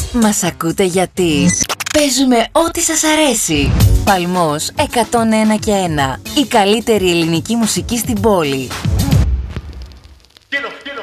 Μας ακούτε γιατί παίζουμε ό,τι σας αρέσει. Παλμός 101 και 1. Η καλύτερη ελληνική μουσική στην πόλη.